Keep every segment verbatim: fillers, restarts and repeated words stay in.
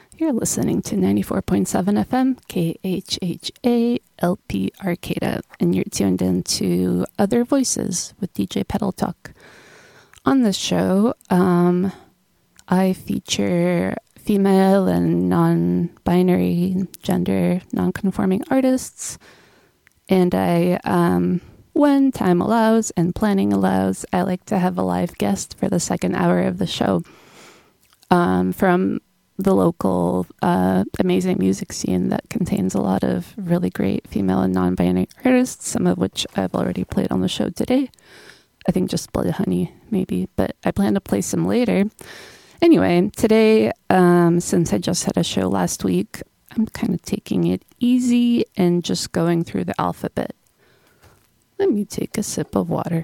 You're listening to ninety-four point seven F M, K H H A, L P Arcata, and you're tuned in to Other Voices with D J Pedal Talk. On this show, um, I feature female and non-binary, gender, non-conforming artists, and I, um, when time allows and planning allows, I like to have a live guest for the second hour of the show um, from the local uh, amazing music scene that contains a lot of really great female and non-binary artists, some of which I've already played on the show today. I think just Blood Honey, maybe, but I plan to play some later. Anyway, today, um, since I just had a show last week, I'm kind of taking it easy and just going through the alphabet. Let me take a sip of water.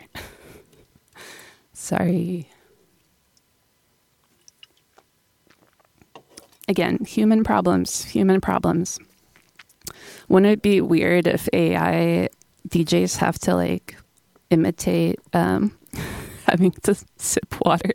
Sorry. Again, human problems, human problems. Wouldn't it be weird if A I D Js have to like imitate um, having to sip water?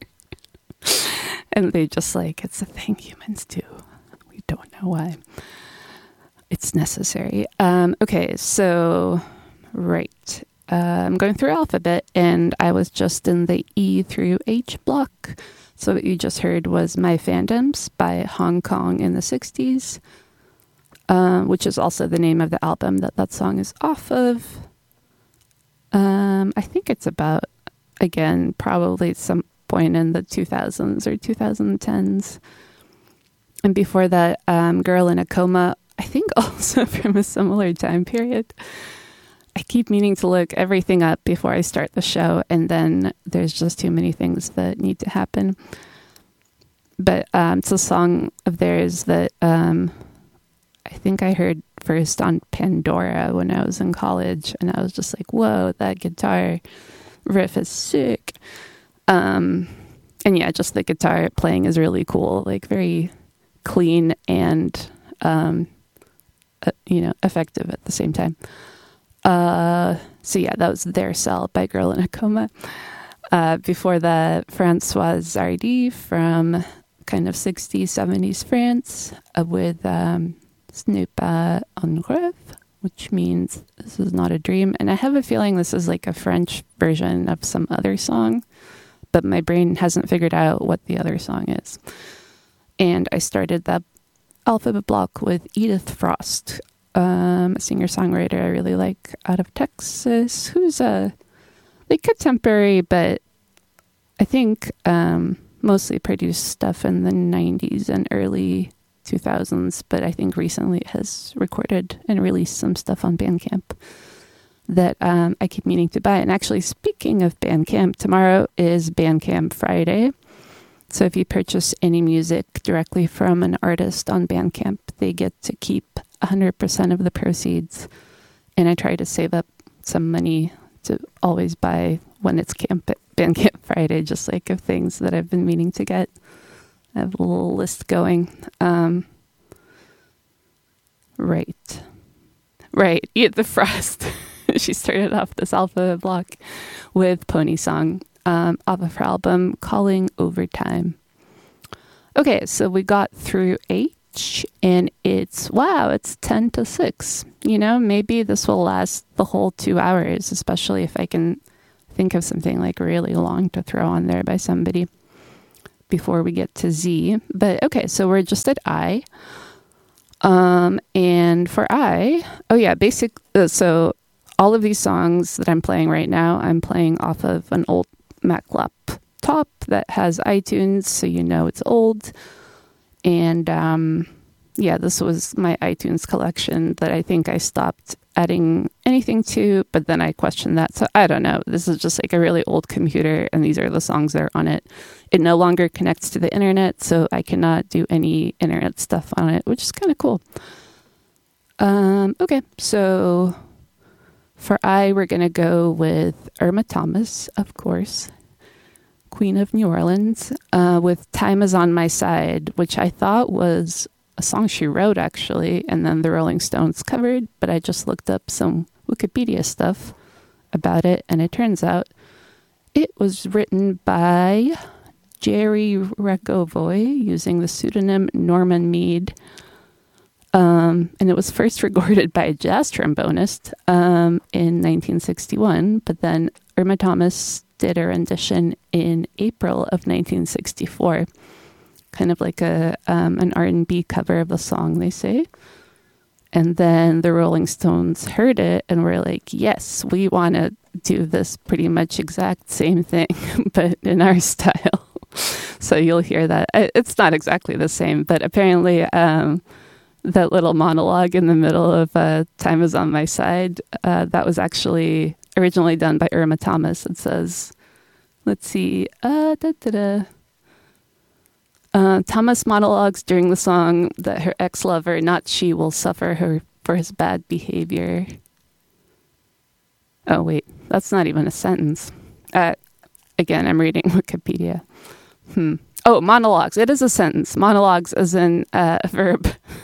And they just like, it's a thing humans do. We don't know why. It's necessary. Um, okay, so, right. Uh, I'm going through alphabet, and I was just in the E through H block. So what you just heard was My Fandoms by Hong Kong in the sixties, uh, which is also the name of the album that that song is off of. Um, I think it's about, again, probably some point in the two thousands or twenty tens. And before that, um, Girl in a Coma, I think also from a similar time period. I keep meaning to look everything up before I start the show, and then there's just too many things that need to happen. But um, it's a song of theirs that um, I think I heard first on Pandora when I was in college, and I was just like, whoa, that guitar riff is sick. Um, and yeah, just the guitar playing is really cool, like very clean and, um, uh, you know, effective at the same time. Uh, so yeah, that was Their Cell by Girl in a Coma. Uh, before that, Françoise Hardy from kind of sixties, seventies France uh, with um, Ce n'est pas un rêve, which means this is not a dream. And I have a feeling this is like a French version of some other song, but my brain hasn't figured out what the other song is. And I started that alphabet block with Edith Frost, um, a singer-songwriter I really like out of Texas, who's a like contemporary, but I think um, mostly produced stuff in the nineties and early two thousands, but I think recently has recorded and released some stuff on Bandcamp that um, I keep meaning to buy. And actually, speaking of Bandcamp, tomorrow is Bandcamp Friday. So if you purchase any music directly from an artist on Bandcamp, they get to keep one hundred percent of the proceeds. And I try to save up some money to always buy when it's camp Bandcamp Friday, just like of things that I've been meaning to get. I have a little list going. Um, right. Right. Eat the Frost. She started off this alpha block with Pony Song um, off of her album Calling Overtime. Okay, so we got through H, and it's, wow, it's ten to six. You know, maybe this will last the whole two hours, especially if I can think of something like really long to throw on there by somebody before we get to Z. But okay, so we're just at I. Um, and for I, oh yeah, basic, uh, so all of these songs that I'm playing right now, I'm playing off of an old Mac laptop that has iTunes, so you know it's old. And um, yeah, this was my iTunes collection that I think I stopped adding anything to, but then I questioned that. So I don't know. This is just like a really old computer, and these are the songs that are on it. It no longer connects to the internet, so I cannot do any internet stuff on it, which is kind of cool. Um, okay, so for I, we're going to go with Irma Thomas, of course, Queen of New Orleans, uh, with Time Is On My Side, which I thought was a song she wrote, actually, and then the Rolling Stones covered, but I just looked up some Wikipedia stuff about it, and it turns out it was written by Jerry Regovoy using the pseudonym Norman Mead. Um, and it was first recorded by a jazz trombonist um, in nineteen sixty-one, but then Irma Thomas did a rendition in April of nineteen sixty-four, kind of like a um, an R and B cover of the song, they say. And then the Rolling Stones heard it and were like, yes, we want to do this pretty much exact same thing, but in our style. So you'll hear that. It's not exactly the same, but apparently um, that little monologue in the middle of uh, Time Is On My Side, uh, that was actually originally done by Irma Thomas. It says, let's see, uh, da, da, da. Uh, Thomas monologues during the song that her ex-lover, not she, will suffer her for his bad behavior. Oh, wait, that's not even a sentence. Uh, again, I'm reading Wikipedia. Hmm. Oh, monologues. It is a sentence. Monologues as in uh, a verb.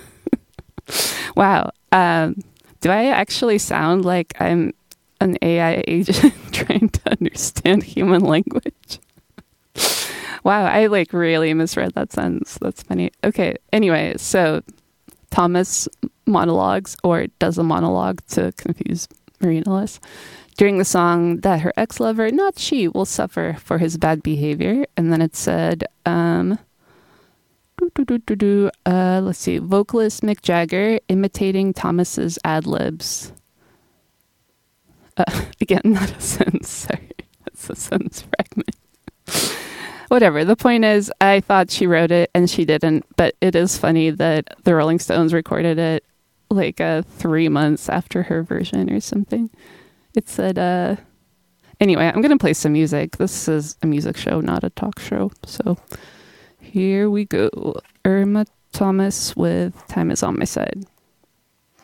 Wow. Um, do I actually sound like I'm an A I agent trying to understand human language? Wow, I like really misread that sentence. That's funny. Okay, anyway, so Thomas monologues, or does a monologue to confuse Marina less, during the song that her ex-lover, not she, will suffer for his bad behavior. And then it said, um, doo, doo, doo, doo, doo, uh, let's see, vocalist Mick Jagger imitating Thomas's ad-libs. Uh, again, not a sentence, sorry. That's a sentence fragment. Whatever. The point is, I thought she wrote it and she didn't, but it is funny that the Rolling Stones recorded it like uh, three months after her version or something. It said, uh, anyway, I'm going to play some music. This is a music show, not a talk show. So here we go. Irma Thomas with Time Is On My Side.